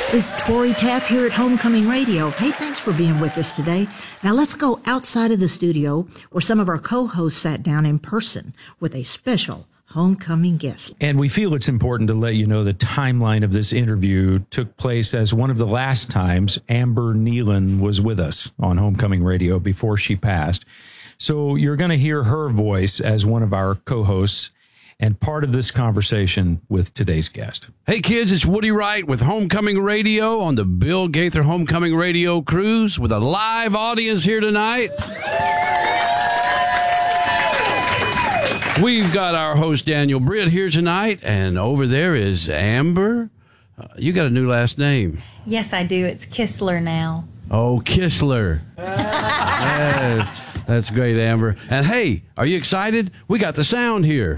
This is Tori Taff here at Homecoming Radio. Hey, thanks for being with us today. Now let's go outside of the studio where some of our co-hosts sat down in person with a special homecoming guest. And we feel it's important to let you know the timeline of this interview took place as one of the last times Amber Nealon was with us on Homecoming Radio before she passed. So you're going to hear her voice as one of our co-hosts and part of this conversation with today's guest. Hey, kids, it's Woody Wright with Homecoming Radio on the Bill Gaither Homecoming Radio Cruise with a live audience here tonight. We've got our host, Daniel Britt, here tonight, and over there is Amber. You got a new last name. Yes, I do. It's Kistler now. Oh, Kistler. That's great, Amber. And hey, are you excited? We got the sound here.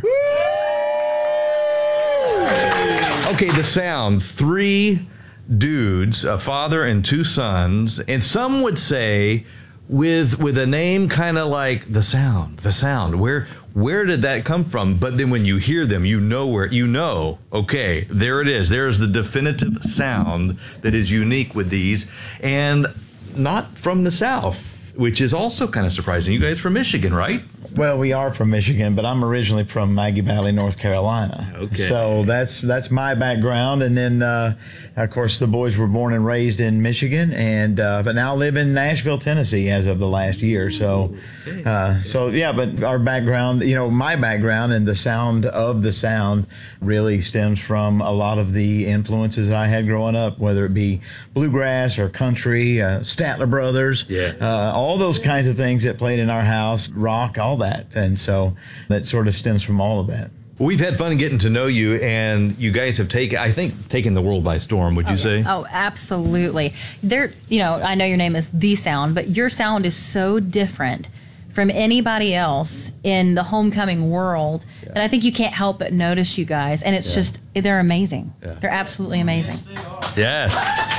Okay, the sound. 3 dudes, a father and 2 sons, and some would say with a name kind of like the sound. Where did that come from? But then when you hear them, okay, there it is. There's the definitive sound that is unique with these, and not from the South, which is also kind of surprising. You guys from Michigan, right? Well, we are from Michigan, but I'm originally from Maggie Valley, North Carolina. Okay. So that's my background. And then, of course, the boys were born and raised in Michigan, and but now live in Nashville, Tennessee as of the last year. So, but our background, my background and the sound of the sound really stems from a lot of the influences I had growing up, whether it be bluegrass or country, Statler Brothers, all those kinds of things that played in our house, rock, all that. And so that sort of stems from all of that. We've had fun getting to know you, and you guys have taken the world by storm, would you say? Oh, absolutely. I know your name is The Sound, but your sound is so different from anybody else in the homecoming world that I think you can't help but notice you guys. And it's just, they're amazing. Yeah. They're absolutely amazing. Yes.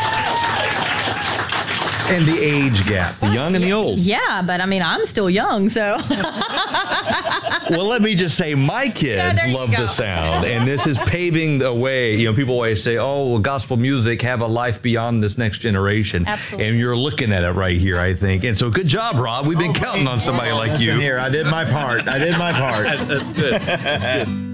And the age gap, the young and the old. Yeah, but I mean, I'm still young, so. Well, let me just say, my kids love the sound, and this is paving the way. People always say, oh, will gospel music have a life beyond this next generation? Absolutely. And you're looking at it right here, I think. And so good job, Rob. We've been counting on somebody like you. Here, I did my part. That's good. That's good.